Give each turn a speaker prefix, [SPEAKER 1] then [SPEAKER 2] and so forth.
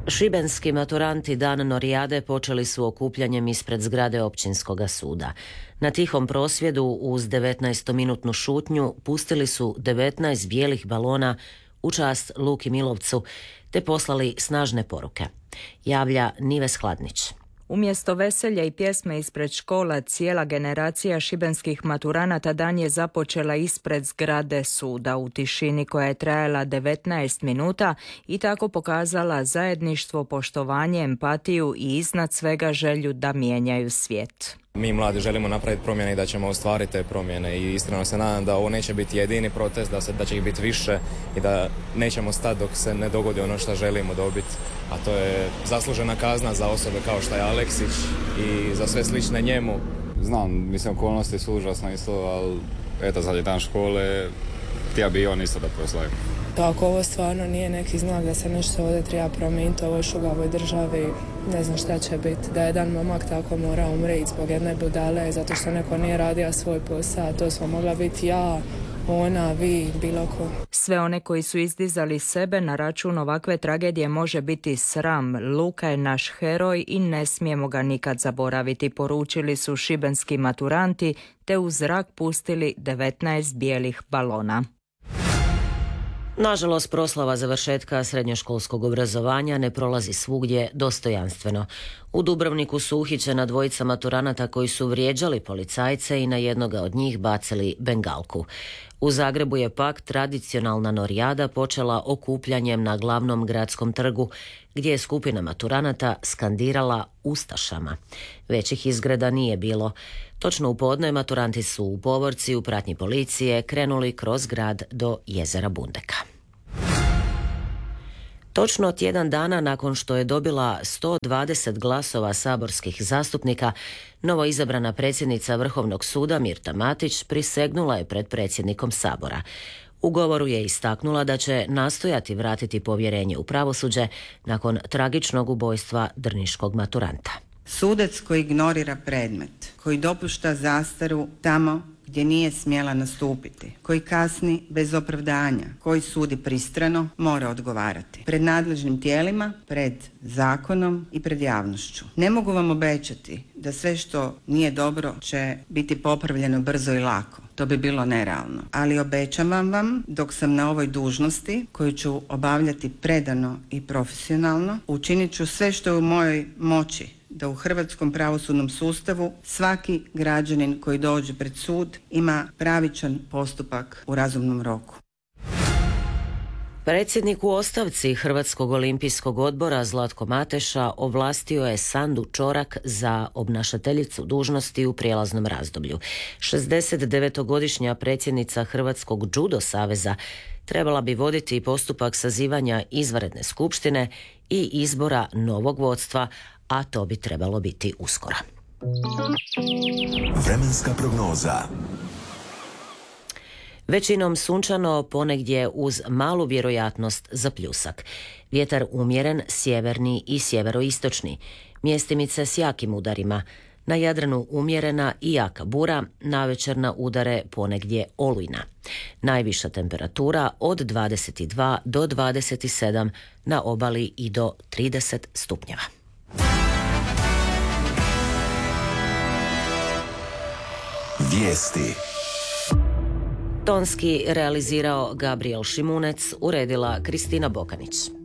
[SPEAKER 1] Šibenski maturanti Dan Norijade počeli su okupljanjem ispred zgrade općinskoga suda. Na tihom prosvjedu uz 19-minutnu šutnju pustili su 19 bijelih balona u čast Luki Milovcu te poslali snažne poruke. Javlja Nives Hladnić.
[SPEAKER 2] Umjesto veselja i pjesme ispred škola, cijela generacija šibenskih maturanata dan je započela ispred zgrade suda u tišini koja je trajala 19 minuta i tako pokazala zajedništvo, poštovanje, empatiju i iznad svega želju da mijenjaju svijet.
[SPEAKER 3] Mi mladi želimo napraviti promjene i da ćemo ostvariti te promjene i iskreno se nadam da ovo neće biti jedini protest, da će ih biti više i da nećemo stati dok se ne dogodi ono što želimo dobiti, a to je zaslužena kazna za osobe kao što je Aleksić i za sve slične njemu.
[SPEAKER 4] Znam, mislim, okolnosti su užasno isto, ali eto, zadnji dan škole, htio bi i on isto da proslavim.
[SPEAKER 5] Pa ako ovo stvarno nije neki znak da se nešto ovdje treba promijeniti u ovoj šugavoj državi, ne znam šta će biti. Da jedan momak tako mora umriti zbog jedne budale, zato što neko nije radio svoj posao. To smo mogla biti ja, ona, vi, bilo ko.
[SPEAKER 2] Sve one koji su izdizali sebe na račun ovakve tragedije može biti sram. Luka je naš heroj i ne smijemo ga nikad zaboraviti, poručili su šibenski maturanti te u zrak pustili 19 bijelih balona.
[SPEAKER 1] Nažalost, proslava završetka srednjoškolskog obrazovanja ne prolazi svugdje dostojanstveno. U Dubrovniku su uhićena dvojica maturanata koji su vrijeđali policajce i na jednoga od njih bacili bengalku. U Zagrebu je pak tradicionalna Norijada počela okupljanjem na glavnom gradskom trgu, gdje je skupina maturanata skandirala ustašama. Većih izgreda nije bilo. Točno u podne maturanti su u povorci u pratnji policije krenuli kroz grad do jezera Bundeka. Točno tjedan dana nakon što je dobila 120 glasova saborskih zastupnika, novoizabrana predsjednica Vrhovnog suda Mirta Matić prisegnula je pred predsjednikom Sabora. U govoru je istaknula da će nastojati vratiti povjerenje u pravosuđe nakon tragičnog ubojstva drniškog maturanta.
[SPEAKER 6] Sudac koji ignorira predmet, koji dopušta zastaru tamo gdje nije smjela nastupiti, koji kasni bez opravdanja, koji sudi pristrano, mora odgovarati. Pred nadležnim tijelima, pred zakonom i pred javnošću. Ne mogu vam obećati da sve što nije dobro će biti popravljeno brzo i lako. To bi bilo nerealno. Ali obećavam vam, dok sam na ovoj dužnosti, koju ću obavljati predano i profesionalno, učinit ću sve što je u mojoj moći da u hrvatskom pravosudnom sustavu svaki građanin koji dođe pred sud ima pravičan postupak u razumnom roku.
[SPEAKER 1] Predsjednik u ostavci Hrvatskog olimpijskog odbora Zlatko Mateša ovlastio je Sandu Čorak za obnašateljicu dužnosti u prijelaznom razdoblju. 69-godišnja predsjednica Hrvatskog judo saveza trebala bi voditi postupak sazivanja izvanredne skupštine i izbora novog vodstva, a to bi trebalo biti uskoro.
[SPEAKER 7] Vremenska prognoza.
[SPEAKER 1] Većinom sunčano, ponegdje uz malu vjerojatnost za pljusak. Vjetar umjeren, sjeverni i sjeveroistočni. Mjestimice s jakim udarima. Na Jadranu umjerena i jaka bura, navečer na udare ponegdje olujna. Najviša temperatura od 22 do 27, na obali i do 30 stupnjeva.
[SPEAKER 7] Vijesti.
[SPEAKER 1] Tonski realizirao Gabriel Šimunec, uredila Kristina Bokanić.